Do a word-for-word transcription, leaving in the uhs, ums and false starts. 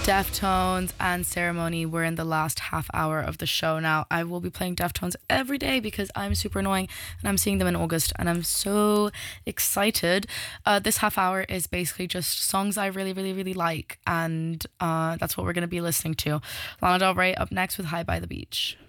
Deftones and Ceremony were in the last half hour of the show. Now, I will be playing Deftones every day because I'm super annoying and I'm seeing them in August and I'm so excited. Uh, this half hour is basically just songs I really, really, really like, and uh, that's what we're going to be listening to. Lana Del Rey up next with High by the Beach.